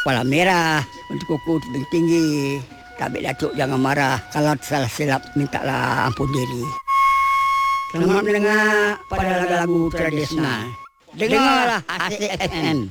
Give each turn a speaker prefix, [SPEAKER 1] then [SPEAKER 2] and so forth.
[SPEAKER 1] Kepala merah, untuk kuku tebing tinggi. Tabik Datuk jangan marah. Kalau salah silap, mintalah ampun diri. Selamat mendengar pada lagu-lagu tradisional. Dengarlah Asik FM.